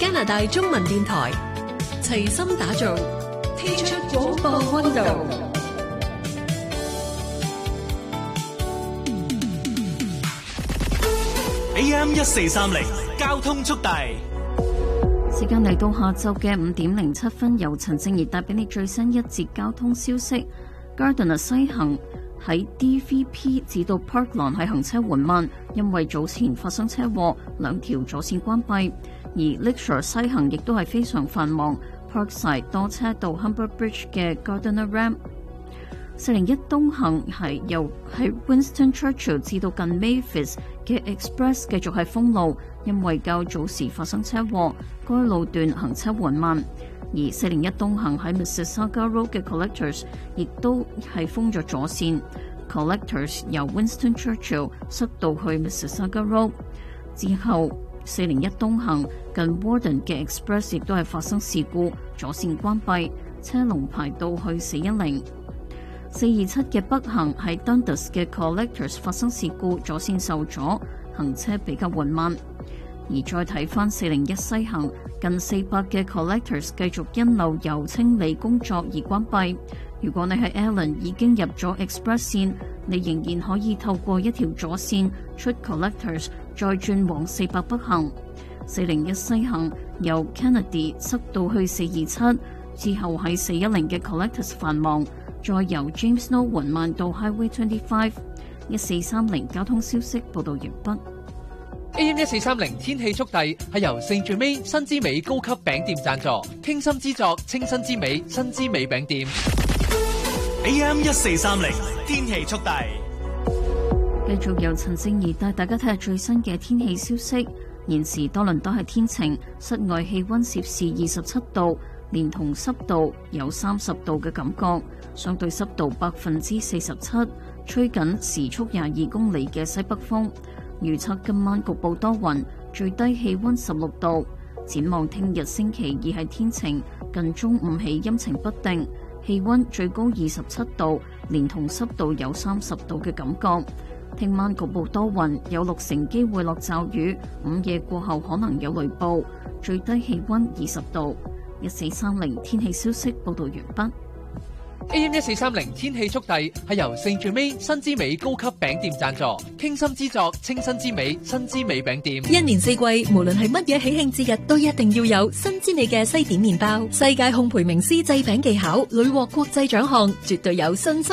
加拿大中文電台齊心打造踢出廣播溫度。 AM1430交通速遞。 時間嚟到下晝嘅5:07，由陳正儀帶俾你最新一節交通消息。Gardiner 西行喺 DVP 至到 Parkland 係行車緩慢，因為早前發生車禍，兩條左線關閉。而 Lakeshore 西行亦都係非常繁忙 ，Parkside 多車到 Humber Bridge 嘅 Gardiner Ramp。401 東行係由喺 Winston Churchill 至到近 Mavis 嘅 Express 繼續係封路，因為較早時發生車禍，該路段行車緩慢。而401東行喺 Mississauga Road 嘅 Collectors 亦都係封咗左線 ，Collectors 由 Winston Churchill 塞到去 Mississauga Road 之後，401東行近 Warden 嘅 Express 亦都係發生事故，左線關閉，車龍排到去410。427嘅北行喺 Dundas 嘅 Collectors 發生事故，左線受阻，行車比較緩慢。而再睇返401西行近400嘅 Collectors 繼續因漏油清理工作而關閉。如果你喺 Allen 已經入咗 Express 線，你仍然可以透過一條左線出 Collectors， 再轉往400北行。401西行由 Kennedy 塞到去427，之後喺410嘅 Collectors 繁忙，再由 James Snow 緩慢到 Highway 25。1430交通消息報道完畢。 AM1430天氣速遞係由聖最美新之美高級餅店贊助，傾心之作清新之美新之美餅店。 AM1430天氣速遞， 繼續由陳正儀帶大家睇下最新嘅天氣消息。現時多倫多係天晴，室外氣溫攝氏27度，連同濕度有30度嘅感覺，相對濕度47%，吹緊時速22公里嘅西北風。預測今晚局部多雲，最低氣溫16度。展望聽日星期二係天晴，近中午起陰晴不定，氣溫最高27度，連同濕度有30度嘅感覺。聽晚局部多雲，有6成機會落驟雨，午夜過後可能有雷暴，最低氣溫20度。1430天氣消息報道完畢。 AM1430天氣速遞係由聖最美新之美高級餅店贊助，傾心之作清新之美新之美餅店。 一年四季，無論係乜嘢喜慶節日，都一定要有新之美嘅西點麵包。世界烘焙名師製餅技巧屢獲國際獎項，絕對有信心